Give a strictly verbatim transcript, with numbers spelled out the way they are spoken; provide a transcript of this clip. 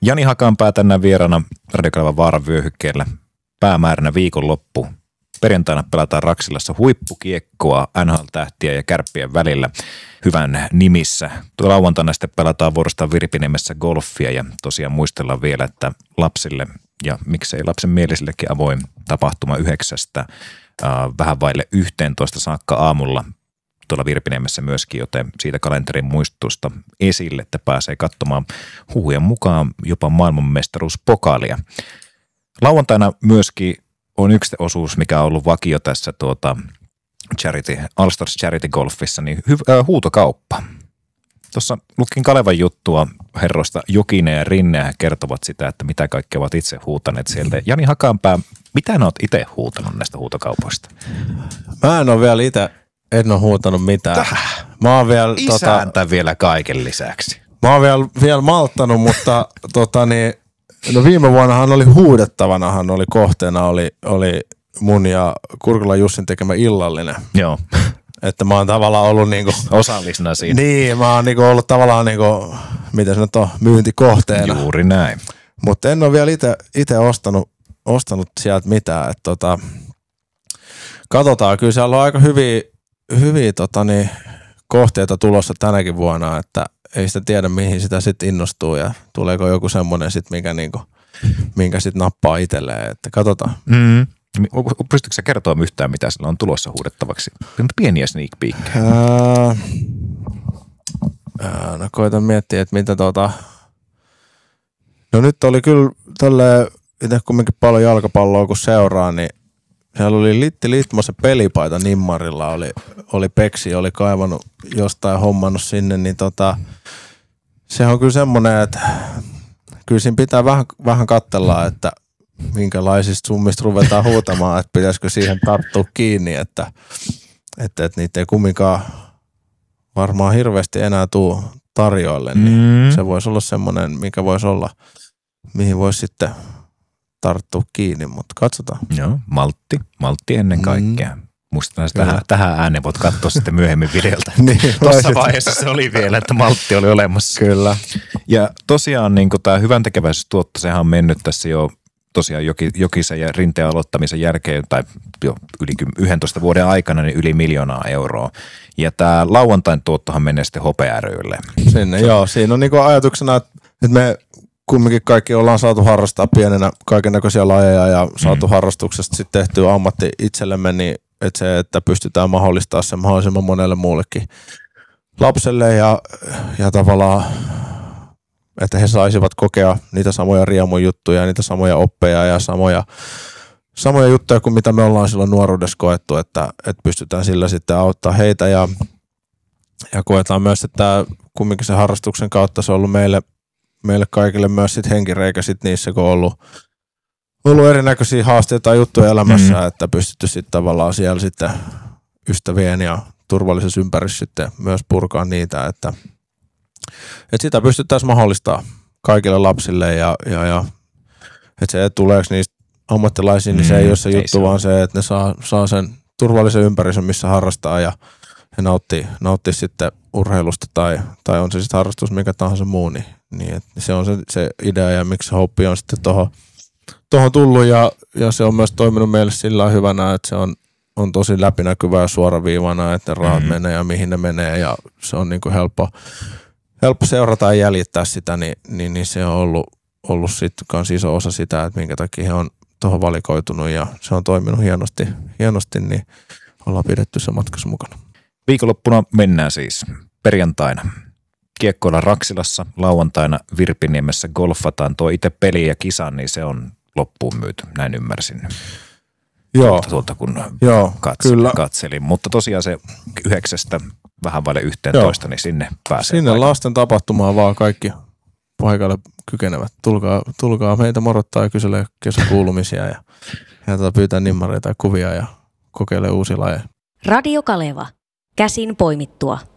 Jani Hakanpää tänään vieraana Radiokanavan Vaaran vyöhykkeellä. Päämääränä viikonloppu. Perjantaina pelataan Raksilassa huippukiekkoa N H L-tähtiä ja Kärppien välillä hyvän nimissä. Lauantaina sitten pelataan vuorostaan Virpiniemessä golfia ja tosiaan muistellaan vielä, että lapsille ja miksei lapsen mielisillekin avoin tapahtuma yhdeksästä äh, vähän vaille yhteentoista saakka aamulla tuolla Virpiniemessä myöskin, joten siitä kalenterin muistutusta esille, että pääsee katsomaan huhujen mukaan jopa maailmanmestaruuspokaalia. Lauantaina myöskin on yksi osuus, mikä on ollut vakio tässä tuota charity, All Stars Charity Golfissa, niin hy- äh, huutokauppa. Tuossa lukin Kalevan juttua herroista Jokinen ja Rinne ja kertovat sitä, että mitä kaikkea ovat itse huutaneet sieltä. Jani Hakanpää, mitä ne oot itse huutanut näistä huutokaupoista? Mä en ole vielä itse, en ole huutanut mitään. Täh. Mä oon vielä, Isäntä tota, vielä kaiken lisäksi. Mä oon vielä, vielä malttanut, mutta tota niin, no viime vuonnahan oli huudettavanahan oli kohteena, oli, oli mun ja Kurkula Jussin tekemä illallinen. Joo. Että mä oon tavallaan ollut niinku osallisena siinä. Niin, mä oon niinku ollut tavallaan niinku, mitä se nyt on, myyntikohteena. Juuri näin. Mutta en ole vielä ite, ite ostanut, ostanut sieltä mitään. Et tota, katsotaan, kyllä siellä on aika hyviä, hyviä tota niin, kohteita tulossa tänäkin vuonna, että ei sitä tiedä mihin sitä sitten innostuu ja tuleeko joku semmoinen sitten, mikä niinku, minkä sitten nappaa itselleen, että katsotaan. Mm. Pystytkö sä kertoa yhtään, mitä sillä on tulossa huudettavaksi? Pieniä sneak peekkejä. Ää, ää, no koitan miettiä, että mitä tota... No nyt oli kyllä tälleen, itse kumminkin paljon jalkapalloa kun seuraa, niin siellä oli Litti Litmosen pelipaita nimmarilla, oli, oli Peksi, oli kaivannut jostain hommannut sinne, niin tota... Se on kyllä semmoinen, että kyllä siinä pitää vähän, vähän katsella, että minkälaisista summista ruvetaan huutamaan, että pitäisikö siihen tarttua kiinni, että, että, että niitä ei kumminkaan varmaan hirveästi enää tule tarjoille, niin mm. se voisi olla semmoinen, mikä voisi olla, mihin voisi sitten tarttua kiinni, mutta katsotaan. Joo, maltti, maltti ennen kaikkea. Mm. Muistetaan, että tähän, tähän ääneen voit katsoa sitten myöhemmin videolta. Niin, tuossa vaiheessa se oli vielä, että maltti oli olemassa. Kyllä. Ja tosiaan niin tämä hyvän tekeväisyystuotto, sehän on mennyt tässä jo tosiaan Jokisen ja Rinteen aloittamisen jälkeen, tai jo yli yhdentoista vuoden aikana, niin yli miljoonaa euroa. Ja tämä lauantain tuottohan menee sitten Hope ry:lle. Sinne, joo. Siinä on niinku ajatuksena, että me kumminkin kaikki ollaan saatu harrastaa pienenä kaikennäköisiä lajeja ja saatu mm. harrastuksesta sitten tehtyä ammatti itsellemme, niin että se, että pystytään mahdollistamaan se mahdollisimman monelle muullekin lapselle ja, ja tavallaan että he saisivat kokea niitä samoja riemujuttuja, niitä samoja oppeja ja samoja, samoja juttuja kuin mitä me ollaan silloin nuoruudessa koettu, että, että pystytään sillä sitten auttaa heitä ja, ja koetaan myös, että kumminkin se harrastuksen kautta se on ollut meille, meille kaikille myös sit henkireikä sit niissä, kun on ollut, ollut erinäköisiä haasteita tai juttuja elämässä, mm. että pystytty sitten tavallaan siellä sitten ystävien ja turvallisessa ympäristössä sitten myös purkaa niitä, että että sitä pystyttäisiin mahdollistamaan kaikille lapsille ja, ja, ja että se, että tuleeko niistä ammattilaisia, niin se ei ole se ei juttu, se vaan se, että ne saa, saa sen turvallisen ympäristön, missä harrastaa ja he nauttii, nauttii sitten urheilusta tai, tai on se sitten harrastus mikä tahansa muu, niin, niin että se on se, se idea ja miksi se hoppi on sitten tuohon tohon tullut ja, ja se on myös toiminut meille sillä hyvänä, että se on, on tosi läpinäkyvää ja suoraviivana, että ne rahat mm-hmm. menee ja mihin ne menee ja se on niin kuin helppo helppo seurata ja jäljittää sitä, niin, niin, niin se on ollut, ollut sitten kans iso osa sitä, että minkä takia he on tuohon valikoitunut ja se on toiminut hienosti, hienosti niin ollaan pidetty se matkassa mukana. Viikonloppuna mennään siis perjantaina kiekkoilla Raksilassa, lauantaina Virpiniemessä golfataan. Tuo itse peli ja kisa, niin se on loppuun myyty, näin ymmärsin. Joo. Tuolta, tuolta kun Joo, katselin, kyllä. katselin, mutta tosiaan se yhdeksästä vähän vaille yhteentoista, niin sinne pääsee. Sinne paikalle. Lasten tapahtumaan vaan kaikki paikalle kykenevät. Tulkaa, tulkaa meitä morottaa ja kyselee kesäkuulumisia ja, ja tuota pyytää nimmareita ja kuvia ja kokeile uusia lajeja. Radio Kaleva. Käsin poimittua.